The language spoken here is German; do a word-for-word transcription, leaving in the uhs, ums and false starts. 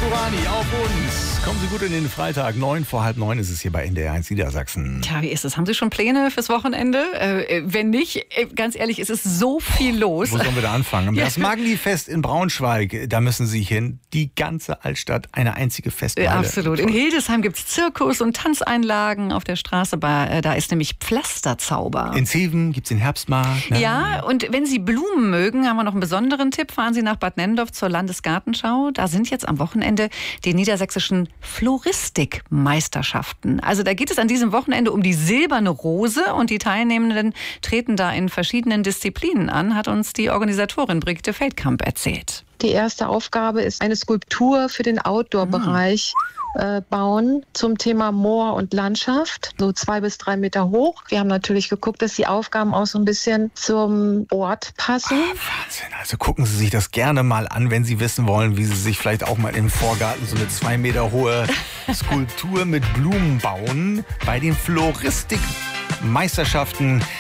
Burani auf uns. Kommen Sie gut in den Freitag. Neun vor halb neun ist es hier bei N D R eins Niedersachsen. Tja, wie ist es? Haben Sie schon Pläne fürs Wochenende? Äh, wenn nicht, äh, ganz ehrlich, es ist so viel los. Wo sollen wir da anfangen? Das Magni-Fest in Braunschweig, da müssen Sie hin. Die ganze Altstadt, eine einzige Festmeile. Ja, absolut. In Hildesheim gibt es Zirkus und Tanzeinlagen auf der Straße. Da ist nämlich Pflasterzauber. In Zeven gibt es den Herbstmarkt. Ne? Ja, und wenn Sie Blumen mögen, haben wir noch einen besonderen Tipp. Fahren Sie nach Bad Nenndorf zur Landesgartenschau. Da sind jetzt am Wochenende die niedersächsischen Floristikmeisterschaften. Also da geht es an diesem Wochenende um die silberne Rose und die Teilnehmenden treten da in verschiedenen Disziplinen an, hat uns die Organisatorin Brigitte Feldkamp erzählt. Die erste Aufgabe ist eine Skulptur für den Outdoor-Bereich äh, bauen zum Thema Moor und Landschaft, so zwei bis drei Meter hoch. Wir haben natürlich geguckt, dass die Aufgaben auch so ein bisschen zum Ort passen. Oh, Wahnsinn, also gucken Sie sich das gerne mal an, wenn Sie wissen wollen, wie Sie sich vielleicht auch mal im Vorgarten so eine zwei Meter hohe Skulptur mit Blumen bauen bei den Floristikmeisterschaften.